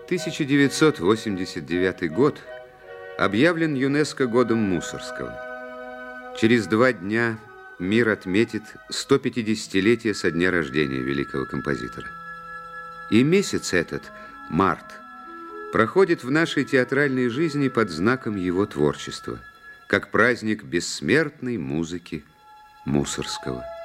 1989 год объявлен ЮНЕСКО годом Мусорского. Через 2 дня мир отметит 150-летие со дня рождения великого композитора. И месяц этот, март, проходит в нашей театральной жизни под знаком его творчества, как праздник бессмертной музыки Мусорского.